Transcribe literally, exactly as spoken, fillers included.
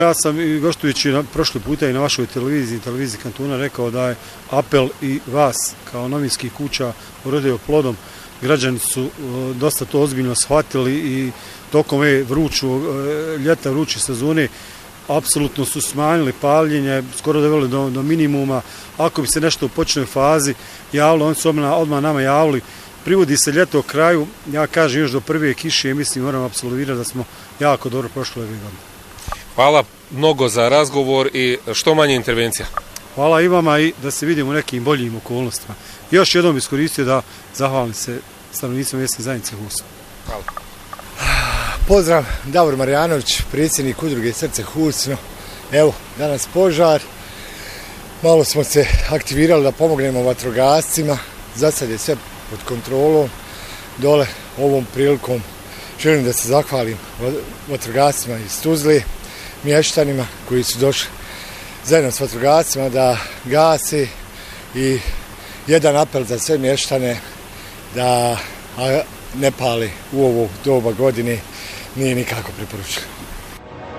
Ja sam i gostujući prošli puta i na vašoj televiziji, televiziji Kantuna, rekao da je apel i vas kao novinskih kuća urodio plodom. Građani su dosta to ozbiljno shvatili i tokom ove vruću, ljeta vruće sezone apsolutno su smanjili paljenje, skoro doveli do, do minimuma. Ako bi se nešto u početnoj fazi javilo, oni su odmah nama javili, privodi se ljeto u kraju, ja kažem još do prve kiše, mislim moramo apsolvirati da smo jako dobro prošli ove godine. Hvala mnogo za razgovor i što manje intervencija. Hvala i vama i da se vidimo u nekim boljim okolnostima. Još jednom iskoristio da zahvalim se stanovnicima mjesne zajednice Husno. Hvala. Pozdrav, Davor Marjanović, predsjednik udruge Srce Husno. Evo, danas požar. Malo smo se aktivirali da pomognemo vatrogascima. Za sad je sve pod kontrolom. Dole ovom prilikom želim da se zahvalim vatrogascima iz Tuzle, mještanima koji su došli zajedno s vatrogascima da gase i jedan apel za sve mještane da ne pale u ovo doba godine nije nikako preporučeno.